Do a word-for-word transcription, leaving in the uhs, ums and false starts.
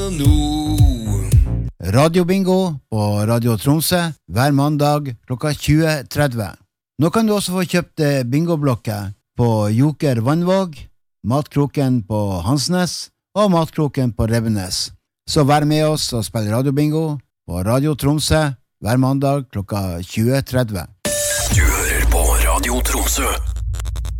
nå. Radio Bingo på Radio Tromsø hver mandag klokka tjue tretti. Nå kan du også få kjøpt bingoblokker på Joker Vannvåg, Matkroken på Hansnes og Matkroken på Rebbenes. Så vær med oss og spill Radio Bingo på Radio Tromsø hver mandag klokka tjue tretti. Du hører på Radio Tromsø.